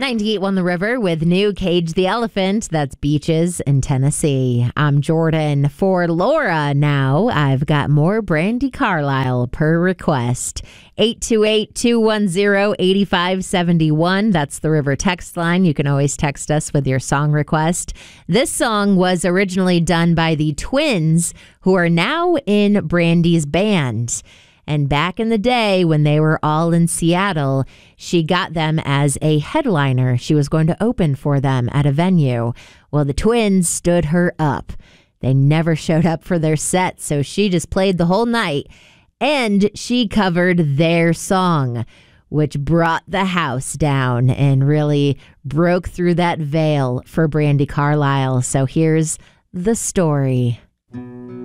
98 Won the River with new Cage the Elephant. That's Beaches in Tennessee. I'm Jordan. For Laura now, I've got more Brandi Carlile per request. 828-210-8571. That's the River text line. You can always text us with your song request. This song was originally done by the Twins, who are now in Brandi's band. And back in the day when they were all in Seattle, she got them as a headliner. She was going to open for them at a venue. Well, the Twins stood her up. They never showed up for their set, so she just played the whole night. And she covered their song, which brought the house down and really broke through that veil for Brandi Carlile. So here's the story.